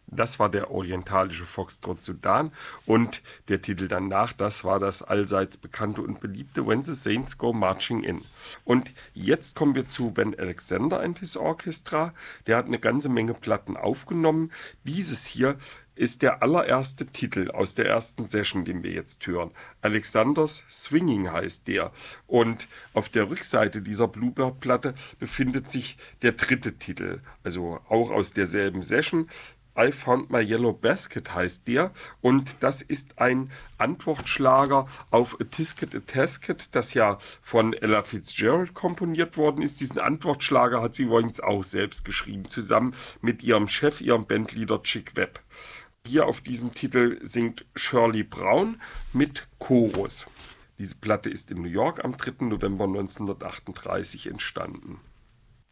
Das war der orientalische Foxtrot Sudan und der Titel danach, das war das allseits bekannte und beliebte When the Saints Go Marching In. Und jetzt kommen wir zu Van Alexander and His Orchestra. Der hat eine ganze Menge Platten aufgenommen. Dieses hier ist der allererste Titel aus der ersten Session, den wir jetzt hören. Alexanders Swinging heißt der. Und auf der Rückseite dieser Bluebird-Platte befindet sich der dritte Titel, also auch aus derselben Session. I Found My Yellow Basket heißt der und das ist ein Antwortschlager auf A Tisket a Tasket, das ja von Ella Fitzgerald komponiert worden ist. Diesen Antwortschlager hat sie übrigens auch selbst geschrieben, zusammen mit ihrem Chef, ihrem Bandleader Chick Webb. Hier auf diesem Titel singt Shirley Brown mit Chorus. Diese Platte ist in New York am 3. November 1938 entstanden.